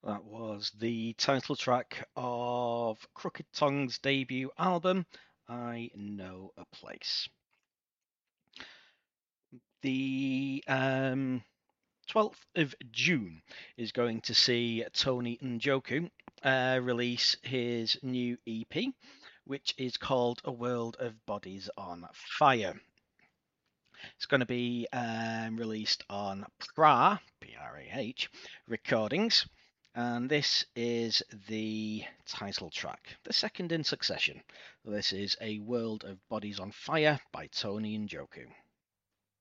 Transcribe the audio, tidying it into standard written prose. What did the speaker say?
That was the title track of Crooked Tongue's debut album, I Know a Place. The 12th of June is going to see Tony Njoku release his new EP, which is called A World of Bodies on Fire. It's going to be released on Prah, P-R-A-H, Recordings, and this is the title track, the second in succession. This is A World of Bodies on Fire by Tony Njoku.